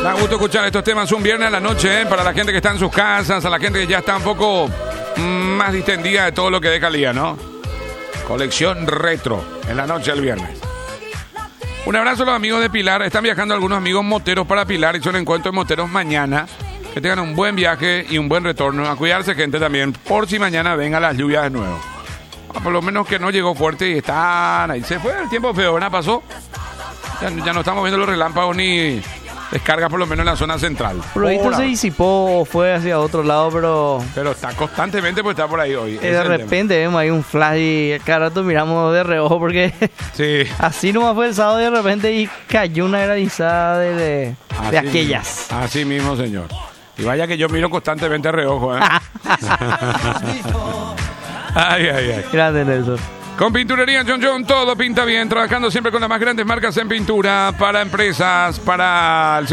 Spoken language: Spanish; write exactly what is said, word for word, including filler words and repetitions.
Da gusto escuchar estos temas un viernes a la noche, ¿eh? Para la gente que está en sus casas, a la gente que ya está un poco más distendida de todo lo que deja el día, ¿no? Colección retro en la noche del viernes. Un abrazo a los amigos de Pilar. Están viajando algunos amigos moteros para Pilar y son encuentros de moteros mañana. Que tengan un buen viaje y un buen retorno. A cuidarse, gente, también, por si mañana vengan las lluvias de nuevo. Ah, por lo menos que no llegó fuerte y están ahí. Se fue el tiempo feo, ¿no? Pasó. Ya, ya no estamos viendo los relámpagos ni descargas, por lo menos en la zona central. Proyecto se disipó, fue hacia otro lado, pero... Pero está constantemente, pues está por ahí hoy. Y de repente vemos ahí un flash y cada rato miramos de reojo porque... Sí. Así nomás fue el sábado y de repente y cayó una granizada de, de, de aquellas. Mismo. Así mismo, señor. Y vaya que yo miro constantemente de reojo, ¿eh? Ay, ay, ay. Grande, Nelson. Con Pinturería John John, todo pinta bien. Trabajando siempre con las más grandes marcas en pintura para empresas, para el